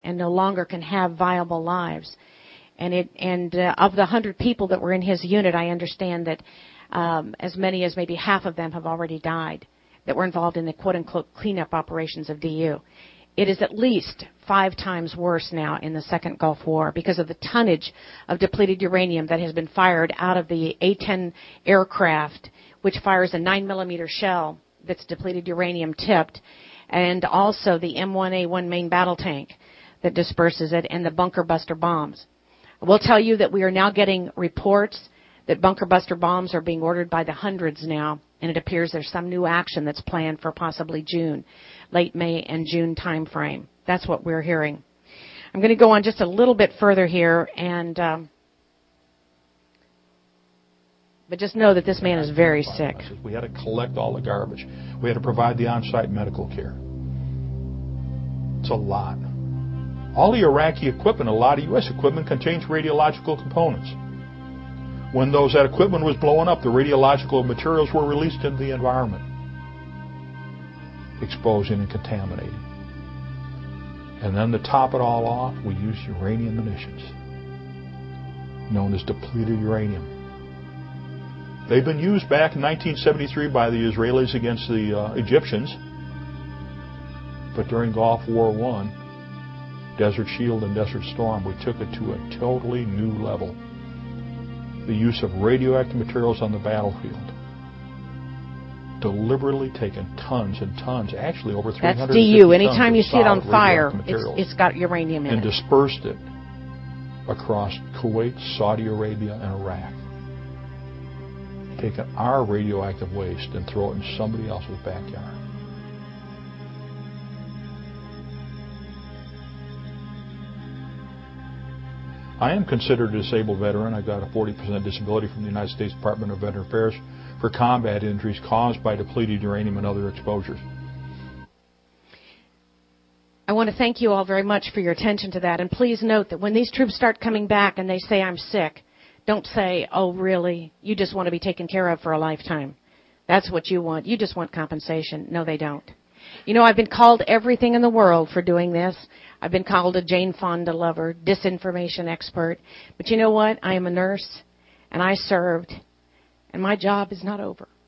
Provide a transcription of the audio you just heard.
and no longer can have viable lives. And of the 100 people that were in his unit, I understand that as many as maybe half of them have already died that were involved in the quote-unquote cleanup operations of DU. It is at least 5 times worse now in the Second Gulf War because of the tonnage of depleted uranium that has been fired out of the A-10 aircraft, which fires a 9mm shell that's depleted uranium tipped, and also the M1A1 main battle tank that disperses it, and the bunker buster bombs. I will tell you that we are now getting reports that bunker buster bombs are being ordered by the hundreds now, and it appears there's some new action that's planned for possibly June, late May and June time frame. That's what we're hearing. I'm going to go on just a little bit further here, but just know that this man is very sick. We had to collect all the garbage. We had to provide the on-site medical care. It's a lot. All the Iraqi equipment, a lot of U.S. equipment, contains radiological components. When that equipment was blowing up, the radiological materials were released into the environment, exposing and contaminating. And then to top it all off, we used uranium munitions, known as depleted uranium. They've been used back in 1973 by the Israelis against the Egyptians, but during Gulf War I, Desert Shield and Desert Storm, we took it to a totally new level. The use of radioactive materials on the battlefield. Deliberately taken tons and tons, actually over 350 That's DU. Anytime you tons see it on of fire, materials, it's got uranium in and it. And dispersed it across Kuwait, Saudi Arabia, and Iraq. Taken our radioactive waste and throw it in somebody else's backyard. I am considered a disabled veteran. I got a 40% disability from the United States Department of Veteran Affairs for combat injuries caused by depleted uranium and other exposures. I want to thank you all very much for your attention to that. And please note that when these troops start coming back and they say, I'm sick, don't say, oh, really? You just want to be taken care of for a lifetime. That's what you want. You just want compensation. No, they don't. You know, I've been called everything in the world for doing this. I've been called a Jane Fonda lover, disinformation expert. But you know what? I am a nurse, and I served, and my job is not over.